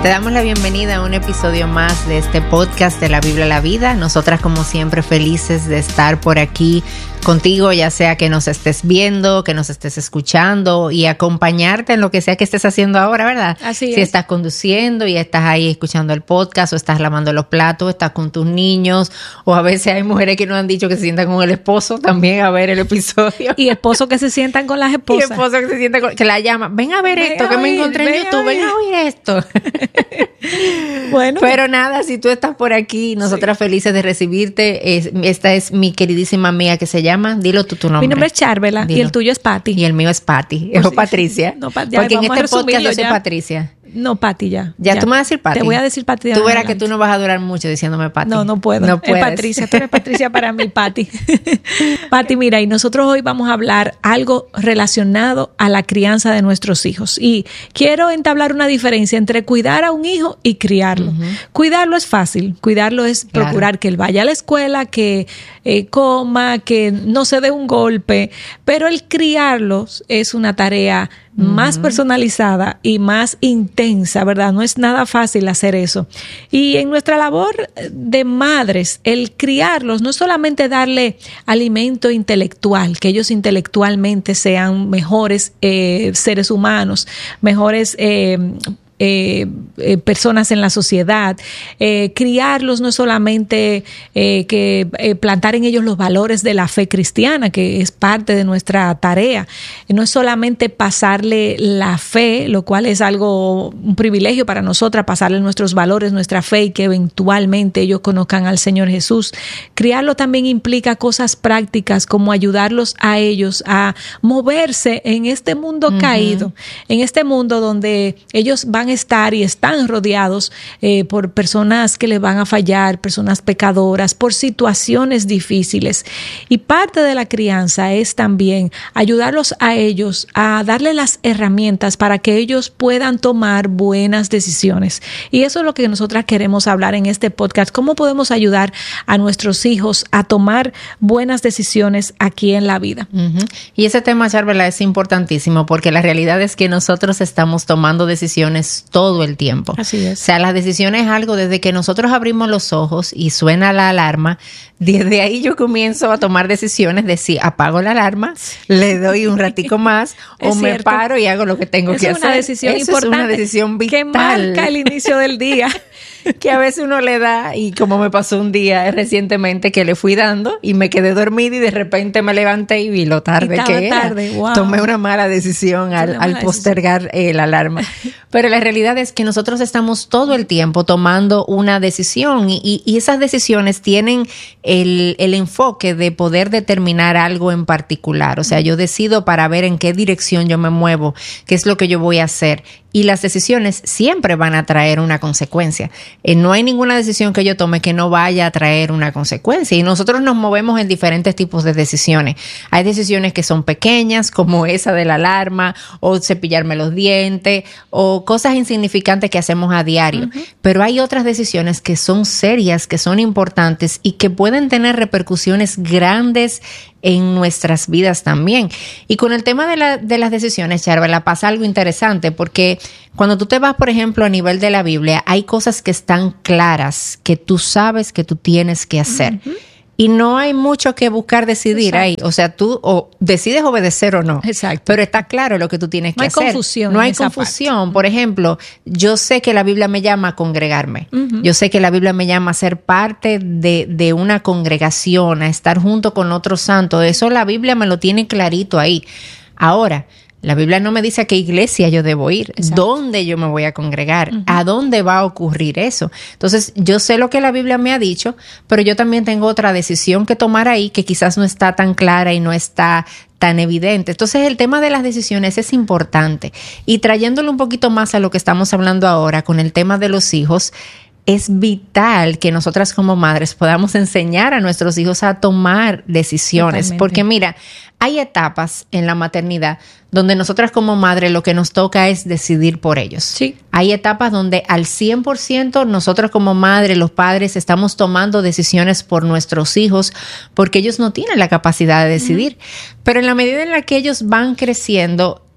Te damos la bienvenida a un episodio más de este podcast de la Biblia a la Vida. Nosotras, como siempre, felices de estar por aquí contigo, ya sea que nos estés viendo, que nos estés escuchando y acompañarte en lo que sea que estés haciendo ahora, ¿verdad? Así es. Si estás conduciendo y estás ahí escuchando el podcast, o estás lavando los platos, estás con tus niños, o a veces hay mujeres que nos han dicho que se sientan con el esposo también a ver el episodio. Y esposos que se sientan con las esposas. Y esposos que se sientan con, que la llaman, ven a ver esto que me encontré en YouTube, ven a oír esto. Bueno. Pero nada, si tú estás por aquí, nosotras felices de recibirte. Esta es mi queridísima amiga que se llama, dilo tú tu nombre. Mi nombre es Charvela y el tuyo es Patti. Y el mío es Patti, Pues o sí. Patricia. No, ya porque en vamos a este podcast yo soy ya. Patricia. No, Patti ya. Ya tú me vas a decir Patti. Te voy a decir Patti. Tú verás que tú no vas a durar mucho diciéndome Patti. No puedo. No es puedes. Patricia, tú eres Patricia para mí, Patti. Patti, mira, y nosotros hoy vamos a hablar algo relacionado a la crianza de nuestros hijos. Y quiero entablar una diferencia entre cuidar a un hijo y criarlo. Cuidarlo es fácil. Cuidarlo es procurar que él vaya a la escuela, que coma, que no se dé un golpe. Pero el criarlos es una tarea más personalizada y más intensa, ¿verdad? No es nada fácil hacer eso. Y en nuestra labor de madres, el criarlos no es solamente darle alimento intelectual, que ellos intelectualmente sean mejores seres humanos, mejores personas en la sociedad. Criarlos no es solamente plantar en ellos los valores de la fe cristiana, que es parte de nuestra tarea. No es solamente pasarle la fe, lo cual es un privilegio para nosotras, pasarle nuestros valores, nuestra fe, y que eventualmente ellos conozcan al Señor Jesús. Criarlo también implica cosas prácticas, como ayudarlos a ellos a moverse en este mundo caído, en este mundo donde ellos van a estar y están rodeados por personas que les van a fallar, personas pecadoras, por situaciones difíciles. Y parte de la crianza es también ayudarlos a ellos a darle las herramientas para que ellos puedan tomar buenas decisiones. Y eso es lo que nosotras queremos hablar en este podcast. ¿Cómo podemos ayudar a nuestros hijos a tomar buenas decisiones aquí en la vida? Y ese tema, Charvela, es importantísimo, porque la realidad es que nosotros estamos tomando decisiones todo el tiempo. Así es. O sea, las decisiones es algo desde que nosotros abrimos los ojos y suena la alarma. Desde ahí yo comienzo a tomar decisiones de si apago la alarma, le doy un ratico más o me paro y hago lo que tengo que hacer. Es una decisión importante. Es una decisión vital. Que marca el inicio del día. Que a veces uno le da, y como me pasó un día recientemente que le fui dando y me quedé dormida y de repente me levanté y vi lo tarde que era. Wow. Tomé una mala decisión al postergar la alarma. Pero la realidad es que nosotros estamos todo el tiempo tomando una decisión y esas decisiones tienen el enfoque de poder determinar algo en particular. O sea, yo decido para ver en qué dirección yo me muevo, qué es lo que yo voy a hacer. Y las decisiones siempre van a traer una consecuencia. No hay ninguna decisión que yo tome que no vaya a traer una consecuencia. Y nosotros nos movemos en diferentes tipos de decisiones. Hay decisiones que son pequeñas, como esa de la alarma, o cepillarme los dientes, o cosas insignificantes que hacemos a diario. Pero hay otras decisiones que son serias, que son importantes y que pueden tener repercusiones grandes en nuestras vidas también. Y con el tema de las decisiones, Charvela, pasa algo interesante, porque cuando tú te vas, por ejemplo, a nivel de la Biblia, hay cosas que están claras, que tú sabes que tú tienes que hacer. Y no hay mucho que buscar decidir ahí. O sea, tú o decides obedecer o no. Exacto. Pero está claro lo que tú tienes que hacer. No hay confusión. No hay confusión. Por ejemplo, yo sé que la Biblia me llama a congregarme. Yo sé que la Biblia me llama a ser parte de una congregación, a estar junto con otros santos. Eso la Biblia me lo tiene clarito ahí. Ahora, la Biblia no me dice a qué iglesia yo debo ir, dónde yo me voy a congregar, a dónde va a ocurrir eso. Entonces, yo sé lo que la Biblia me ha dicho, pero yo también tengo otra decisión que tomar ahí que quizás no está tan clara y no está tan evidente. Entonces, el tema de las decisiones es importante. Y trayéndolo un poquito más a lo que estamos hablando ahora con el tema de los hijos, es vital que nosotras como madres podamos enseñar a nuestros hijos a tomar decisiones. Totalmente. Porque mira, hay etapas en la maternidad donde nosotras como madre lo que nos toca es decidir por ellos. Sí. Hay etapas donde al 100% nosotros como madre, los padres, estamos tomando decisiones por nuestros hijos porque ellos no tienen la capacidad de decidir. Pero en la medida en la que ellos van creciendo,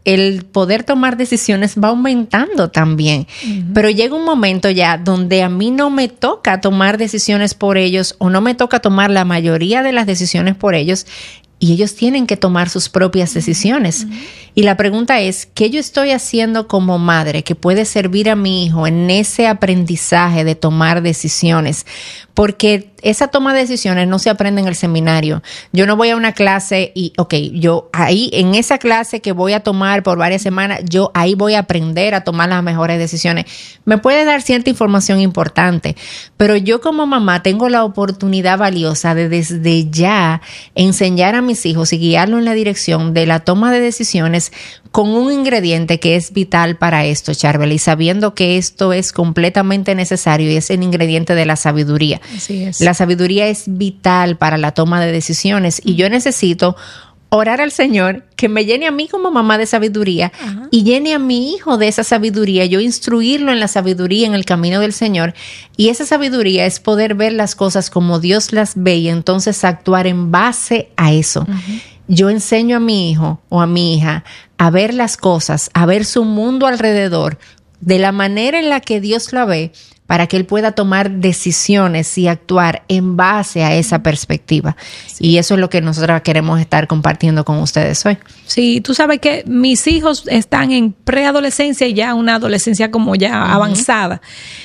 el poder tomar decisiones va aumentando también. Pero llega un momento ya donde a mí no me toca tomar decisiones por ellos o no me toca tomar la mayoría de las decisiones por ellos y ellos tienen que tomar sus propias decisiones. Y la pregunta es, ¿qué yo estoy haciendo como madre que puede servir a mi hijo en ese aprendizaje de tomar decisiones? Porque esa toma de decisiones no se aprende en el seminario. Yo no voy a una clase y, yo ahí en esa clase que voy a tomar por varias semanas, yo ahí voy a aprender a tomar las mejores decisiones. Me puede dar cierta información importante, pero yo como mamá tengo la oportunidad valiosa de desde ya enseñar a mis hijos y guiarlos en la dirección de la toma de decisiones con un ingrediente que es vital para esto, Charbel, y sabiendo que esto es completamente necesario y es el ingrediente de la sabiduría. Así es. La sabiduría es vital para la toma de decisiones y yo necesito orar al Señor que me llene a mí como mamá de sabiduría y llene a mi hijo de esa sabiduría, yo instruirlo en la sabiduría, en el camino del Señor, y esa sabiduría es poder ver las cosas como Dios las ve y entonces actuar en base a eso. Yo enseño a mi hijo o a mi hija a ver las cosas, a ver su mundo alrededor de la manera en la que Dios la ve, para que él pueda tomar decisiones y actuar en base a esa perspectiva. Sí. Y eso es lo que nosotros queremos estar compartiendo con ustedes hoy. Sí, tú sabes que mis hijos están en preadolescencia y ya una adolescencia como ya avanzada.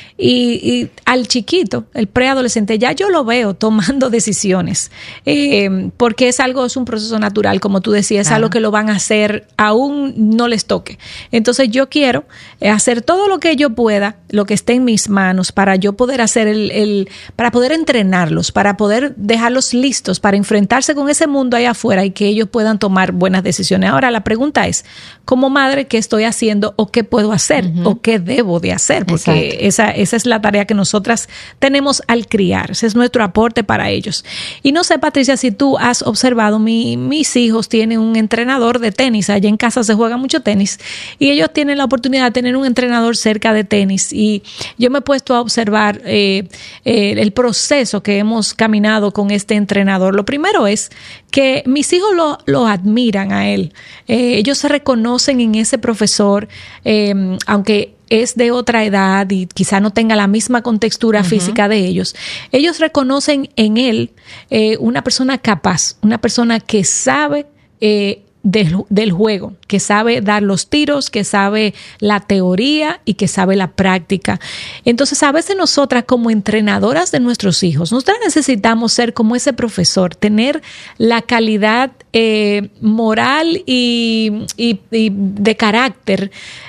Y al chiquito, el preadolescente, ya yo lo veo tomando decisiones, porque es un proceso natural, como tú decías, es algo que lo van a hacer aún no les toque. Entonces yo quiero hacer todo lo que yo pueda, lo que esté en mis manos, para yo poder hacer para poder entrenarlos, para poder dejarlos listos para enfrentarse con ese mundo allá afuera y que ellos puedan tomar buenas decisiones. Ahora la pregunta es, como madre, ¿qué estoy haciendo o qué puedo hacer o qué debo de hacer? Porque esa es la tarea que nosotras tenemos al criar. Ese es nuestro aporte para ellos. Y no sé, Patricia, si tú has observado, mis hijos tienen un entrenador de tenis. Allá en casa se juega mucho tenis y ellos tienen la oportunidad de tener un entrenador cerca de tenis. Y yo me he puesto a observar el proceso que hemos caminado con este entrenador. Lo primero es que mis hijos lo admiran a él. Ellos se reconocen en ese profesor, aunque es de otra edad y quizá no tenga la misma contextura física de ellos. Ellos reconocen en él una persona capaz, una persona que sabe del juego, que sabe dar los tiros, que sabe la teoría y que sabe la práctica. Entonces, a veces nosotras como entrenadoras de nuestros hijos, nosotras necesitamos ser como ese profesor, tener la calidad moral y de carácter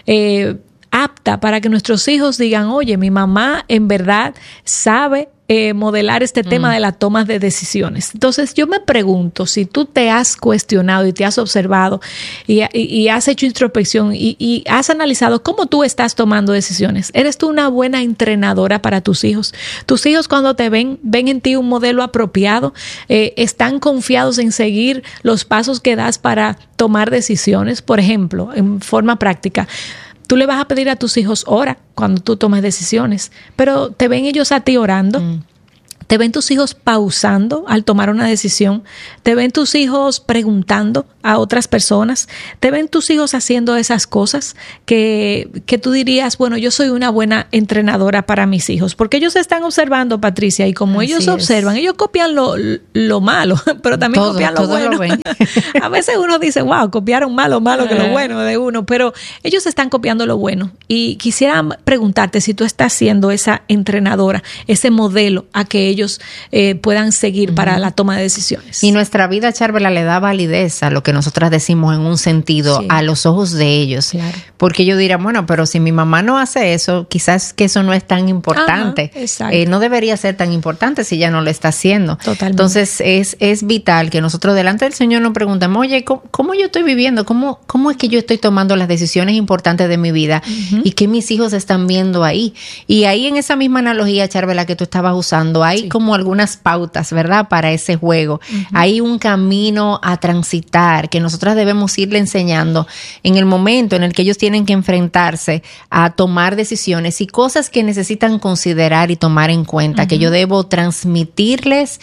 apta para que nuestros hijos digan, oye, mi mamá en verdad sabe modelar este tema de las tomas de decisiones. Entonces yo me pregunto, si tú te has cuestionado y te has observado y has hecho introspección y has analizado cómo tú estás tomando decisiones, ¿eres tú una buena entrenadora para tus hijos? Tus hijos cuando te ven en ti un modelo apropiado, están confiados en seguir los pasos que das para tomar decisiones. Por ejemplo, en forma práctica, tú le vas a pedir a tus hijos ora cuando tú tomas decisiones, pero ¿te ven ellos a ti orando? ¿Te ven tus hijos pausando al tomar una decisión? ¿Te ven tus hijos preguntando a otras personas? ¿Te ven tus hijos haciendo esas cosas que tú dirías, bueno, yo soy una buena entrenadora para mis hijos? Porque ellos están observando, Patricia, y como ellos observan, ellos copian lo malo, pero también copian lo bueno. A veces uno dice, wow, copiaron más lo malo que lo bueno de uno, pero ellos están copiando lo bueno. Y quisiera preguntarte si tú estás siendo esa entrenadora, ese modelo a que ellos puedan seguir para la toma de decisiones. Y nuestra vida, Charvela, le da validez a lo que nosotras decimos en un sentido, a los ojos de ellos. Claro. Porque ellos dirán, bueno, pero si mi mamá no hace eso, quizás que eso no es tan importante. No debería ser tan importante si ella no lo está haciendo. Totalmente. Entonces es vital que nosotros delante del Señor nos preguntemos, oye, ¿cómo yo estoy viviendo? ¿Cómo es que yo estoy tomando las decisiones importantes de mi vida? Y qué mis hijos están viendo ahí. Y ahí en esa misma analogía, Charvela, que tú estabas usando, hay como algunas pautas, ¿verdad? Para ese juego. Hay un camino a transitar que nosotras debemos irle enseñando en el momento en el que ellos tienen que enfrentarse a tomar decisiones y cosas que necesitan considerar y tomar en cuenta, que yo debo transmitirles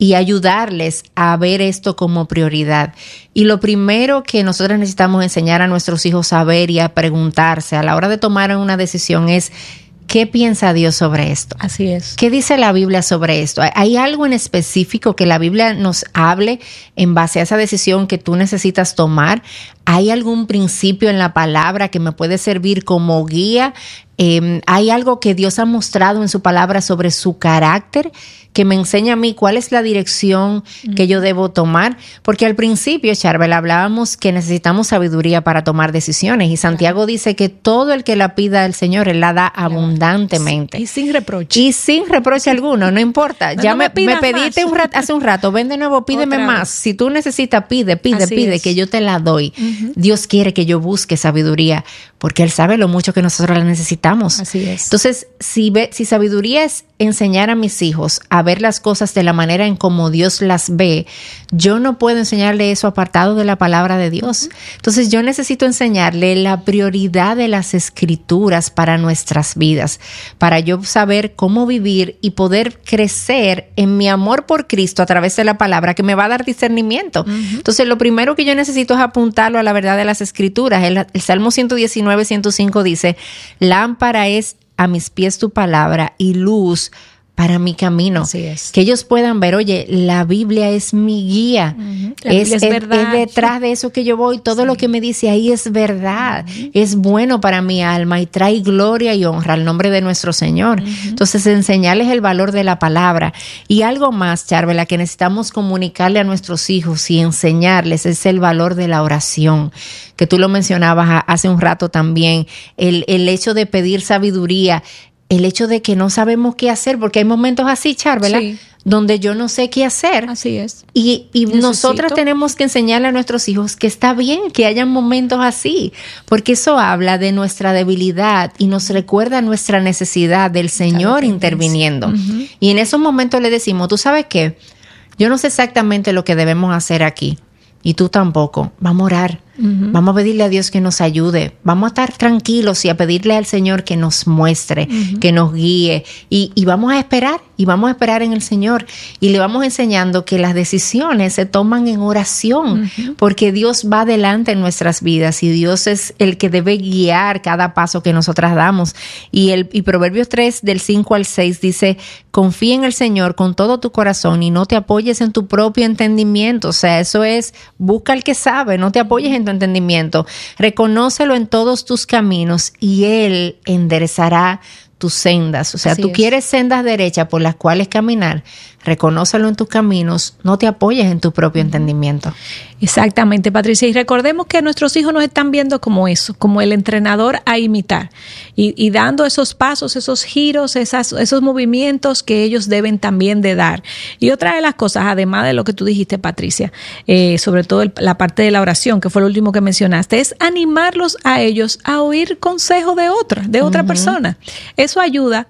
y ayudarles a ver esto como prioridad. Y lo primero que nosotros necesitamos enseñar a nuestros hijos a ver y a preguntarse a la hora de tomar una decisión es: ¿qué piensa Dios sobre esto? Así es. ¿Qué dice la Biblia sobre esto? ¿Hay algo en específico que la Biblia nos hable en base a esa decisión que tú necesitas tomar? ¿Hay algún principio en la palabra que me puede servir como guía? ¿Hay algo que Dios ha mostrado en su palabra sobre su carácter que me enseña a mí cuál es la dirección que yo debo tomar? Porque al principio, Charbel, hablábamos que necesitamos sabiduría para tomar decisiones, y Santiago dice que todo el que la pida al Señor, Él la da abundantemente. Y sin reproche. Y sin reproche alguno, no importa. Ya me pediste hace un rato, ven de nuevo, pídeme más. Si tú necesitas, pide, que yo te la doy. Dios quiere que yo busque sabiduría, porque Él sabe lo mucho que nosotros la necesitamos. Así es. Entonces, si sabiduría es enseñar a mis hijos a ver las cosas de la manera en como Dios las ve, yo no puedo enseñarle eso apartado de la palabra de Dios. Entonces, yo necesito enseñarle la prioridad de las Escrituras para nuestras vidas, para yo saber cómo vivir y poder crecer en mi amor por Cristo a través de la palabra, que me va a dar discernimiento. Entonces, lo primero que yo necesito es apuntarlo a la verdad de las Escrituras. El Salmo 119, 105 dice: lámpara es a mis pies tu palabra y luz para mi camino. Así es. Que ellos puedan ver, oye, la Biblia es mi guía. Es verdad. Es detrás de eso que yo voy. Todo lo que me dice ahí es verdad. Es bueno para mi alma y trae gloria y honra al nombre de nuestro Señor. Entonces, enseñarles el valor de la palabra. Y algo más, Charbela, que necesitamos comunicarle a nuestros hijos y enseñarles es el valor de la oración, que tú lo mencionabas hace un rato también. El hecho de pedir sabiduría, el hecho de que no sabemos qué hacer, porque hay momentos así, Charbela, sí, donde yo no sé qué hacer. Así es. Y nosotras tenemos que enseñarle a nuestros hijos que está bien que hayan momentos así, porque eso habla de nuestra debilidad y nos recuerda nuestra necesidad del Señor interviniendo. Y en esos momentos le decimos: ¿tú sabes qué? Yo no sé exactamente lo que debemos hacer aquí, y tú tampoco. Vamos a orar. Vamos a pedirle a Dios que nos ayude. Vamos a estar tranquilos y a pedirle al Señor que nos muestre, que nos guíe. Y vamos a esperar. Y vamos a esperar en el Señor. Y le vamos enseñando que las decisiones se toman en oración. Porque Dios va adelante en nuestras vidas. Y Dios es el que debe guiar cada paso que nosotras damos. Y Proverbios 3, del 5 al 6, dice: confía en el Señor con todo tu corazón y no te apoyes en tu propio entendimiento. O sea, eso es, busca al que sabe, no te apoyes en tu entendimiento. Reconócelo en todos tus caminos y Él enderezará tus sendas. O sea, tú quieres sendas derechas por las cuales caminar, reconócelo en tus caminos, no te apoyes en tu propio entendimiento. Exactamente, Patricia. Y recordemos que nuestros hijos nos están viendo como eso, como el entrenador a imitar y dando esos pasos, esos giros, esos movimientos que ellos deben también de dar. Y otra de las cosas, además de lo que tú dijiste, Patricia, sobre todo la parte de la oración, que fue lo último que mencionaste, es animarlos a ellos a oír consejo de otra persona. Eso ayuda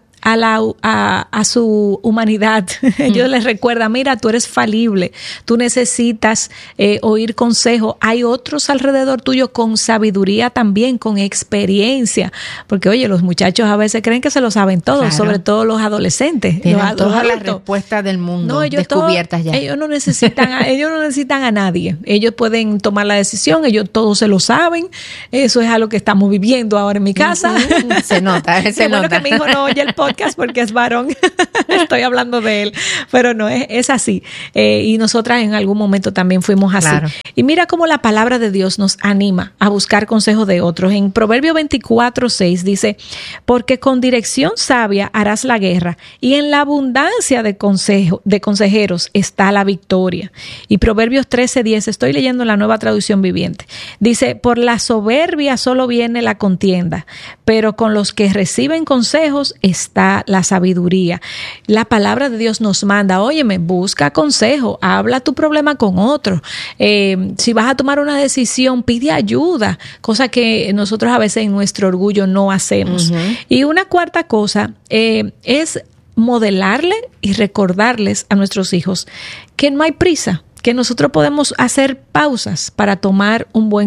a su humanidad. Ellos les recuerdan: mira, tú eres falible, tú necesitas oír consejo. Hay otros alrededor tuyo con sabiduría también, con experiencia, porque oye, los muchachos a veces creen que se lo saben todo, claro, sobre todo los adolescentes. Tienen todas las respuestas del mundo descubiertas ya. Ellos no necesitan a nadie. Ellos pueden tomar la decisión, ellos todos se lo saben. Eso es algo que estamos viviendo ahora en mi casa. Se nota, Qué bueno que mi hijo no oye el podcast porque es varón. Estoy hablando de él, pero no, es así. Y nosotras en algún momento también fuimos así. Claro. Y mira cómo la palabra de Dios nos anima a buscar consejos de otros. En Proverbio 24, 6 dice: porque con dirección sabia harás la guerra y en la abundancia de consejeros está la victoria. Y Proverbios 13, 10, estoy leyendo la Nueva Traducción Viviente, dice: por la soberbia solo viene la contienda, pero con los que reciben consejos está la sabiduría. La palabra de Dios nos manda: óyeme, busca consejo, habla tu problema con otro. Si vas a tomar una decisión, pide ayuda, cosa que nosotros a veces en nuestro orgullo no hacemos. Y una cuarta cosa es modelarle y recordarles a nuestros hijos que no hay prisa, que nosotros podemos hacer pausas para tomar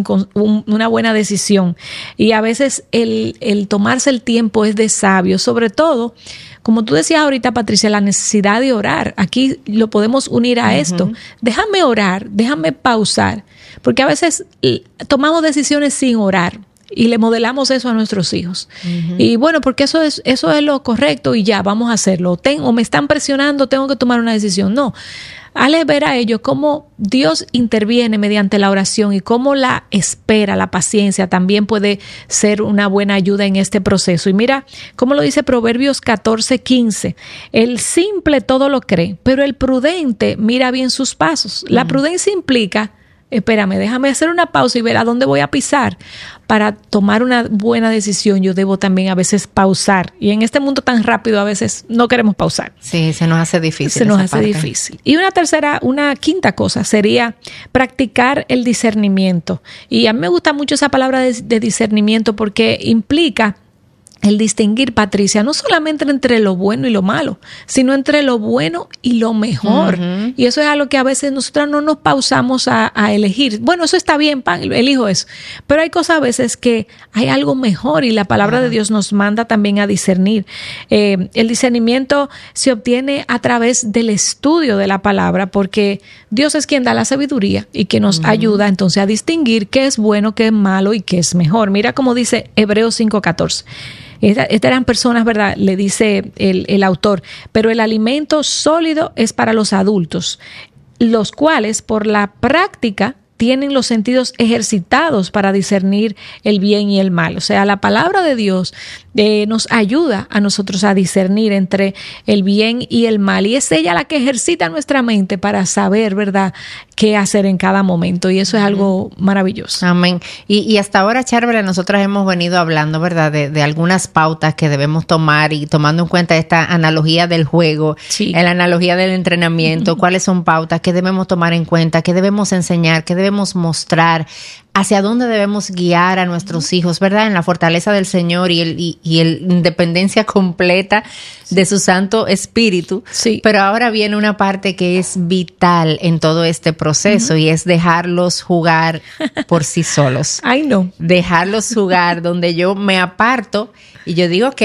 una buena decisión. Y a veces el tomarse el tiempo es de sabio, sobre todo, como tú decías ahorita, Patricia, la necesidad de orar. Aquí lo podemos unir a esto. Déjame orar, déjame pausar, porque a veces tomamos decisiones sin orar. Y le modelamos eso a nuestros hijos. Y bueno, porque eso es lo correcto y ya, vamos a hacerlo. O me están presionando, tengo que tomar una decisión. No. Hazle ver a ellos cómo Dios interviene mediante la oración y cómo la espera, la paciencia también puede ser una buena ayuda en este proceso. Y mira cómo lo dice Proverbios 14:15. El simple todo lo cree, pero el prudente mira bien sus pasos. La prudencia implica, espérame, déjame hacer una pausa y ver a dónde voy a pisar. Para tomar una buena decisión, yo debo también a veces pausar. Y en este mundo tan rápido, a veces no queremos pausar. Sí, se nos hace difícil. Se nos hace difícil. Y una quinta cosa sería practicar el discernimiento. Y a mí me gusta mucho esa palabra de discernimiento porque implica el distinguir, Patricia, no solamente entre lo bueno y lo malo, sino entre lo bueno y lo mejor. Y eso es algo que a veces nosotros no nos pausamos a elegir. Bueno, eso está bien, elijo eso. Pero hay cosas a veces que hay algo mejor y la palabra de Dios nos manda también a discernir. El discernimiento se obtiene a través del estudio de la palabra, porque Dios es quien da la sabiduría y que nos ayuda entonces a distinguir qué es bueno, qué es malo y qué es mejor. Mira cómo dice Hebreos 5:14. Estas eran personas, ¿verdad? Le dice el autor, pero el alimento sólido es para los adultos, los cuales por la práctica tienen los sentidos ejercitados para discernir el bien y el mal. O sea, la palabra de Dios nos ayuda a nosotros a discernir entre el bien y el mal. Y es ella la que ejercita nuestra mente para saber, ¿verdad?, qué hacer en cada momento. Y eso es algo maravilloso. Amén. Y hasta ahora, Charvela, nosotras hemos venido hablando, ¿verdad?, de algunas pautas que debemos tomar y tomando en cuenta esta analogía del juego, la analogía del entrenamiento, cuáles son pautas que debemos tomar en cuenta, que debemos enseñar, que debemos mostrar, hacia dónde debemos guiar a nuestros hijos, ¿verdad? En la fortaleza del Señor y el independencia completa de su Santo Espíritu. Sí. Pero ahora viene una parte que es vital en todo este proceso y es dejarlos jugar por sí solos. Ay, no. Dejarlos jugar donde yo me aparto y yo digo, ok,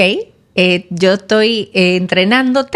yo estoy entrenándote,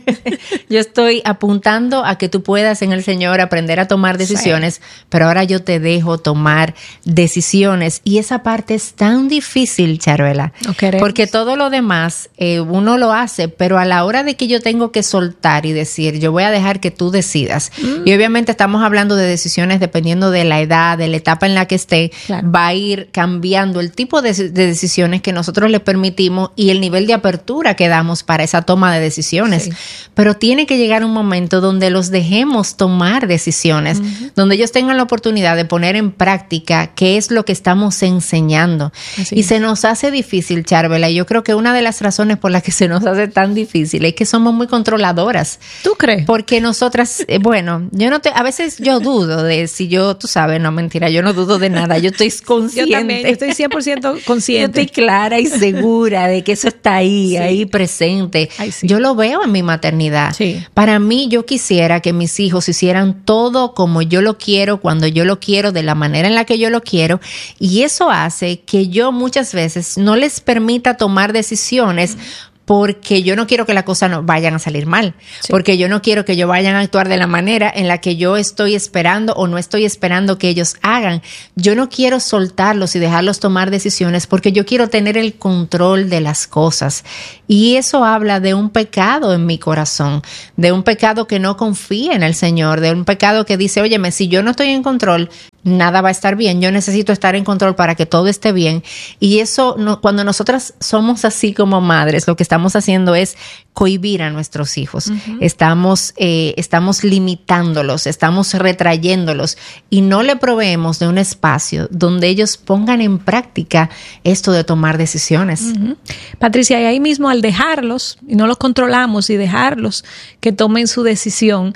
yo estoy apuntando a que tú puedas en el Señor aprender a tomar decisiones, pero ahora yo te dejo tomar decisiones y esa parte es tan difícil, Charvela, porque todo lo demás uno lo hace, pero a la hora de que yo tengo que soltar y decir, yo voy a dejar que tú decidas, y obviamente estamos hablando de decisiones dependiendo de la edad, de la etapa en la que esté, va a ir cambiando el tipo de decisiones que nosotros le permitimos y el nivel de apertura que damos para esa toma de decisiones. Pero tiene que llegar un momento donde los dejemos tomar decisiones, donde ellos tengan la oportunidad de poner en práctica qué es lo que estamos enseñando. Y se nos hace difícil, Charvela, y yo creo que una de las razones por las que se nos hace tan difícil es que somos muy controladoras. ¿Tú crees? Porque nosotras, bueno, a veces yo dudo de si tú sabes, no, mentira, yo no dudo de nada, yo estoy consciente. Yo también, yo estoy 100% consciente. Yo estoy clara y segura de que eso está ahí presente. Yo lo veo en mi maternidad. Para mí, yo quisiera que mis hijos hicieran todo como yo lo quiero, cuando yo lo quiero, de la manera en la que yo lo quiero, y eso hace que yo muchas veces no les permita tomar decisiones porque yo no quiero que las cosas no vayan a salir mal, porque yo no quiero que ellos vayan a actuar de la manera en la que yo estoy esperando o no estoy esperando que ellos hagan. Yo no quiero soltarlos y dejarlos tomar decisiones porque yo quiero tener el control de las cosas. Y eso habla de un pecado en mi corazón, de un pecado que no confía en el Señor, de un pecado que dice, óyeme, si yo no estoy en control, nada va a estar bien. Yo necesito estar en control para que todo esté bien. Y eso, cuando nosotras somos así como madres, lo que estamos haciendo es cohibir a nuestros hijos. Estamos limitándolos, estamos retrayéndolos y no le proveemos de un espacio donde ellos pongan en práctica esto de tomar decisiones. Patricia, y ahí mismo al dejarlos, y no los controlamos, y dejarlos que tomen su decisión,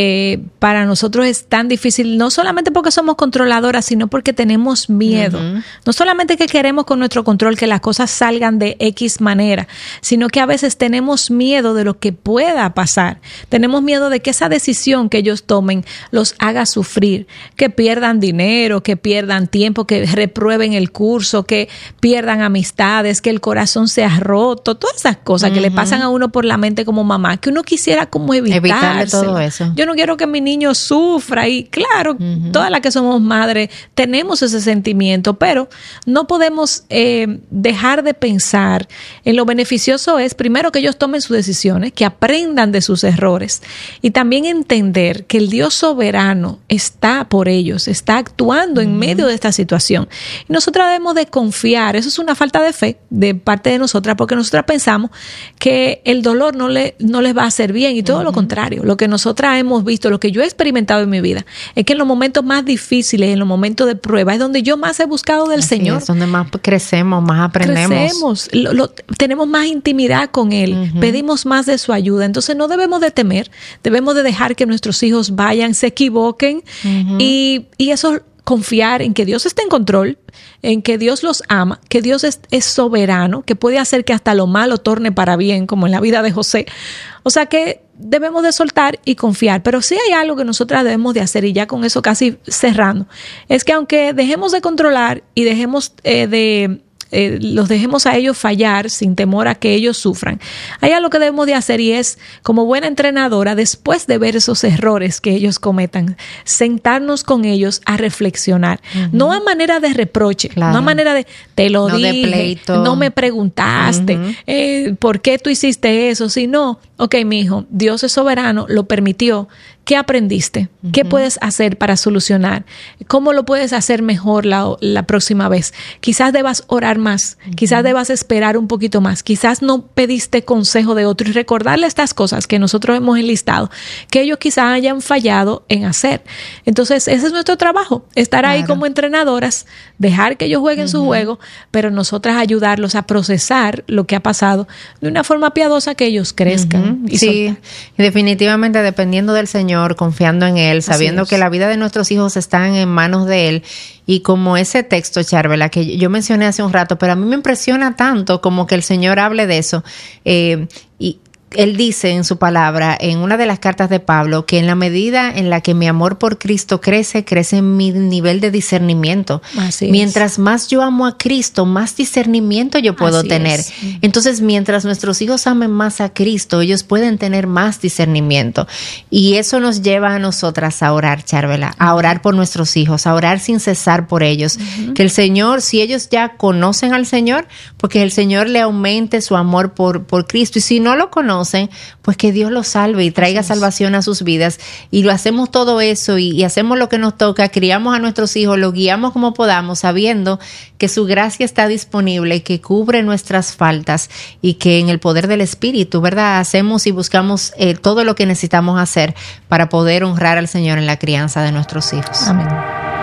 para nosotros es tan difícil, no solamente porque somos controladoras, sino porque tenemos miedo. No solamente que queremos con nuestro control que las cosas salgan de X manera, sino que a veces tenemos miedo miedo de lo que pueda pasar. Tenemos miedo de que esa decisión que ellos tomen los haga sufrir, que pierdan dinero, que pierdan tiempo, que reprueben el curso, que pierdan amistades, que el corazón sea roto, todas esas cosas que le pasan a uno por la mente como mamá, que uno quisiera como evitarle todo eso. Yo no quiero que mi niño sufra, y claro, todas las que somos madres tenemos ese sentimiento, pero no podemos dejar de pensar en lo beneficioso es, primero, que ellos tomen sus decisiones, que aprendan de sus errores, y también entender que el Dios soberano está por ellos, está actuando en medio de esta situación. Y nosotras debemos de confiar. Eso es una falta de fe de parte de nosotras, porque nosotras pensamos que el dolor no les va a hacer bien, y todo lo contrario. Lo que nosotras hemos visto, lo que yo he experimentado en mi vida, es que en los momentos más difíciles, en los momentos de prueba, es donde yo más he buscado del Señor. Es donde más crecemos, más aprendemos. Tenemos más intimidad con Él, pedimos más de su ayuda. Entonces no debemos de temer, debemos de dejar que nuestros hijos vayan, se equivoquen, y eso, confiar en que Dios está en control, en que Dios los ama, que Dios es soberano, que puede hacer que hasta lo malo torne para bien, como en la vida de José. O sea que debemos de soltar y confiar. Pero sí hay algo que nosotras debemos de hacer, y ya con eso casi cerrando, es que aunque dejemos de controlar y dejemos los dejemos a ellos fallar sin temor a que ellos sufran, hay algo que debemos de hacer, y es, como buena entrenadora, después de ver esos errores que ellos cometan, sentarnos con ellos a reflexionar, no a manera de reproche, no a manera de te lo dije, no me preguntaste, ¿por qué tú hiciste eso? Sino, ok, mijo, Dios es soberano, lo permitió. ¿Qué aprendiste? ¿Qué puedes hacer para solucionar? ¿Cómo lo puedes hacer mejor la próxima vez? Quizás debas orar más, quizás debas esperar un poquito más, quizás no pediste consejo de otro, y recordarle estas cosas que nosotros hemos enlistado, que ellos quizás hayan fallado en hacer. Entonces, ese es nuestro trabajo, estar ahí como entrenadoras, dejar que ellos jueguen su juego, pero nosotras ayudarlos a procesar lo que ha pasado de una forma piadosa, que ellos crezcan. Sí, y definitivamente dependiendo del Señor, confiando en Él, sabiendo que la vida de nuestros hijos están en manos de Él. Y como ese texto, Charvela, que yo mencioné hace un rato, pero a mí me impresiona tanto como que el Señor hable de eso. Y Él dice en su palabra, en una de las cartas de Pablo, que en la medida en la que mi amor por Cristo crece mi nivel de discernimiento. Mientras más yo amo a Cristo, más discernimiento yo puedo tener. Entonces, mientras nuestros hijos amen más a Cristo, ellos pueden tener más discernimiento. Y eso nos lleva a nosotras a orar, Charvela, a orar por nuestros hijos, a orar sin cesar por ellos. Que el Señor, si ellos ya conocen al Señor, porque el Señor le aumente su amor por Cristo. Y si no lo conocen, pues que Dios los salve y traiga salvación a sus vidas. Y lo hacemos todo eso y hacemos lo que nos toca, criamos a nuestros hijos, los guiamos como podamos, sabiendo que su gracia está disponible, que cubre nuestras faltas, y que en el poder del Espíritu, ¿verdad?, hacemos y buscamos todo lo que necesitamos hacer para poder honrar al Señor en la crianza de nuestros hijos. Amén.